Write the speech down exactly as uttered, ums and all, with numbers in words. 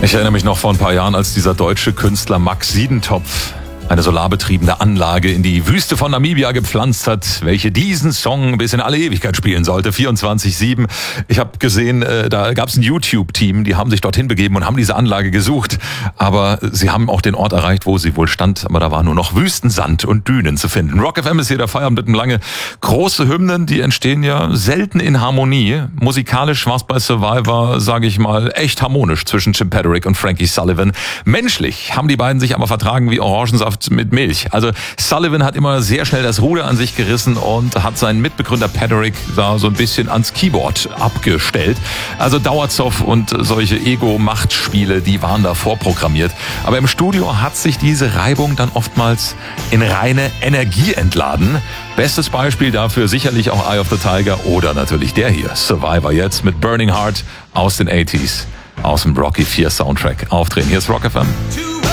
Ich erinnere mich noch vor ein paar Jahren, als dieser deutsche Künstler Max Siedentopf eine solarbetriebene Anlage in die Wüste von Namibia gepflanzt hat, welche diesen Song bis in alle Ewigkeit spielen sollte, vierundzwanzig sieben. Ich habe gesehen, äh, da gab es ein YouTube-Team, die haben sich dorthin begeben und haben diese Anlage gesucht. Aber sie haben auch den Ort erreicht, wo sie wohl stand. Aber da war nur noch Wüstensand und Dünen zu finden. Rock F M ist hier der Feierabend mit einem lange. Große Hymnen, die entstehen ja selten in Harmonie. Musikalisch war es bei Survivor, sage ich mal, echt harmonisch zwischen Jim Patrick und Frankie Sullivan. Menschlich haben die beiden sich aber vertragen wie Orangensaft mit Milch. Also Sullivan hat immer sehr schnell das Ruder an sich gerissen und hat seinen Mitbegründer Patrick da so ein bisschen ans Keyboard abgestellt. Also Dauerzoff und solche Ego-Machtspiele, die waren da vorprogrammiert. Aber im Studio hat sich diese Reibung dann oftmals in reine Energie entladen. Bestes Beispiel dafür sicherlich auch Eye of the Tiger oder natürlich der hier, Survivor jetzt mit Burning Heart aus den achtziger, aus dem Rocky vier Soundtrack aufdrehen. Hier ist Rock F M.